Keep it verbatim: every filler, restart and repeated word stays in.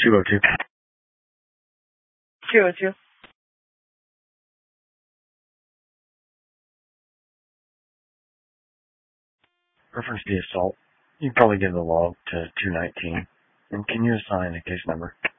two oh two. two oh two. Reference the assault. You can probably give the log to two nineteen. And can you assign a case number?